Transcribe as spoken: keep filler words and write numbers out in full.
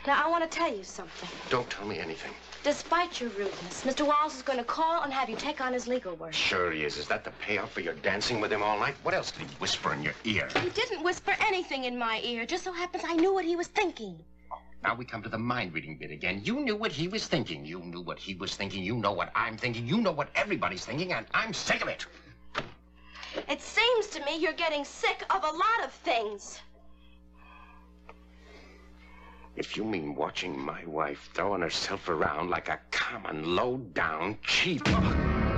Now, I want to tell you something. Don't tell me anything. Despite your rudeness, Mister Wallace is going to call and have you take on his legal work. Sure he is. Is that the payoff for your dancing with him all night? What else did he whisper in your ear? He didn't whisper anything in my ear. Just so happens I knew what he was thinking. Now we come to the mind-reading bit again. You knew what he was thinking. You knew what he was thinking. You know what I'm thinking. You know what everybody's thinking, and I'm sick of it. It seems to me you're getting sick of a lot of things. If you mean watching my wife throwing herself around like a common, low-down cheap...